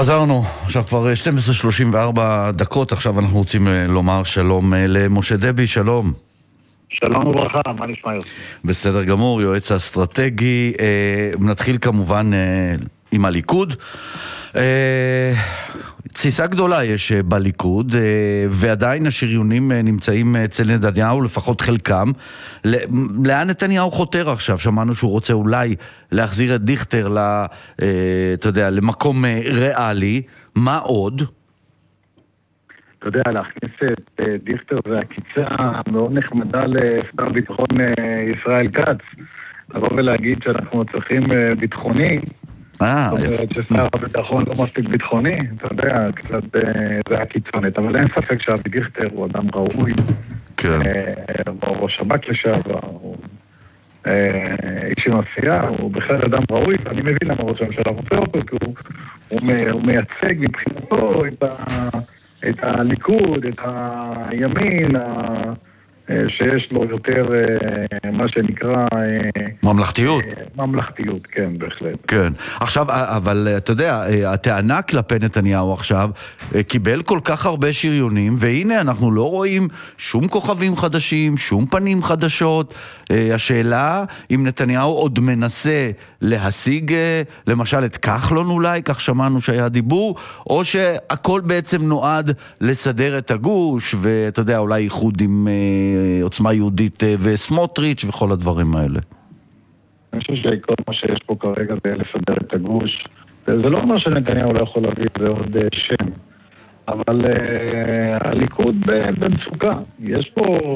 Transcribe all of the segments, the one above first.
חזרנו, עכשיו כבר 12:34 דקות, עכשיו אנחנו רוצים לומר שלום למשה דבי, שלום. שלום וברכה, מה נשמע יוסי? בסדר גמור, יועץ האסטרטגי. נתחיל כמובן עם הליכוד. תסיסה גדולה יש בליכוד, ועדיין השריונים נמצאים אצל נתניהו, לפחות חלקם. לאן נתניהו חותר עכשיו? שמענו שהוא רוצה אולי להחזיר את דיכטר אתה יודע, למקום ריאלי. מה עוד? אתה יודע, להכניס את דיכטר זה הקיצה מאוד נחמדה לשר ביטחון ישראל כץ. לבוא ולהגיד שאנחנו צריכים ביטחוני, זאת אומרת ששר הביטחון לא מספיק ביטחוני, אתה יודע, קצת זה הקיצונת, אבל אין ספק שאבי דיכטר הוא אדם ראוי, הוא ראש שב"כ לשעבר, הוא איש עם עשייה, הוא בכלל אדם ראוי, ואני מבין למה ראש הממשלה רוצה אותו, כי הוא מייצג מבחינתו את הליכוד, את הימין, שיש לו יותר מה שנקרא ממלכתיות. ממלכתיות, כן, בהחלט. כן. עכשיו, אבל אתה יודע, הטענה כלפי נתניהו עכשיו קיבל כל כך הרבה שריונים, והנה אנחנו לא רואים שום כוכבים חדשים, שום פנים חדשות. השאלה אם נתניהו עוד מנסה להשיג למשל את כחלון אולי, כך שמענו שהיה דיבור, או שהכל בעצם נועד לסדר את הגוש, ואתה יודע, אולי איחוד עם עוצמה יהודית וסמוטריץ' וכל הדברים האלה. אני חושב שכל מה שיש פה כרגע זה לסדר את הגוש. זה לא אומר שנתניהו לא יכול להביא את זה עוד שם, אבל הליכוד במצוקה. יש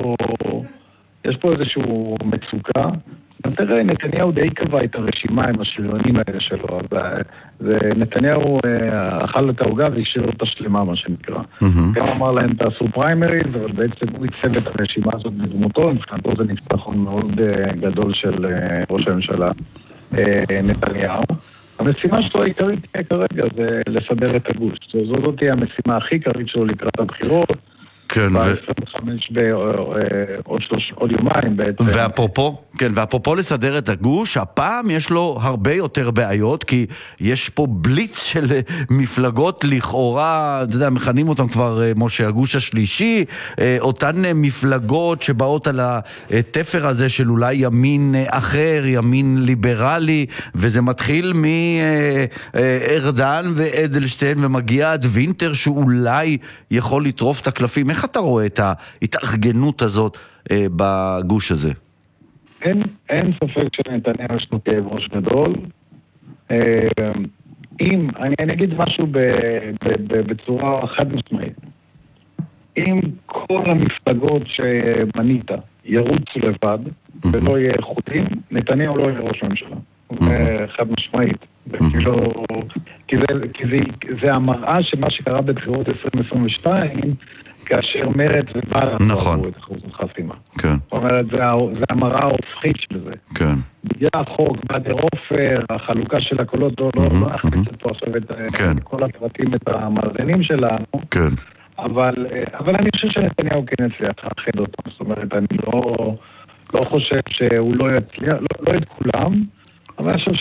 פה איזשהו מצוקה. תראה, נתניהו די קבע את הרשימה עם השריונים האלה שלו, ונתניהו אכל את העוגה והשאיר אותה שלמה, מה שנקרא. גם אמר להם, תעשו פריימריז, אבל בעצם הוא ייצב את הרשימה הזאת בדמותו, מבחינתו זה ניצחון מאוד גדול של ראש הממשלה נתניהו. המשימה שלו העיקרית כרגע זה לסדר את הגוש. זאת תהיה המשימה הכי עיקרית שלו לקראת הבחירות, כן, עוד יומיים בעצם. ואפרופו לסדר את הגוש, הפעם יש לו הרבה יותר בעיות, כי יש פה בליץ של מפלגות לכאורה, אתה יודע, מכנים אותם כבר משה הגוש השלישי, אותן מפלגות שבאות על התפר הזה של אולי ימין אחר, ימין ליברלי, וזה מתחיל מארדן ואדלשטיין, ומגיע עד וינטר שאולי יכול לטרוף את הקלפים. איך אתה רואה את ההתארגנות הזאת בגוש הזה? אין ספק שנתניהו יש לו כאב ראש גדול. אני אגיד משהו בצורה חד משמעית. אם כל המפלגות שמנית ירוצו לבד ולא יהיה איכותים, נתניהו לא יהיה ראש הממשלה. חד משמעית. כי זה המראה שמה שקרה בבחירות 2022, כאשר מרצ ובל"ד נכון. את אחוז החסימה. כן. זאת אומרת, זה המראה ההופכית של זה. כן. בגלל החוק, בדר עופר, החלוקה של הקולות, לא נכניס פה עכשיו את כל הפרטים, את המאזינים שלנו. כן. אבל אני חושב שנתניהו כן יצליח לאחד אותם. זאת אומרת, אני לא חושב שהוא לא יצליח, לא את כולם, אבל אני חושב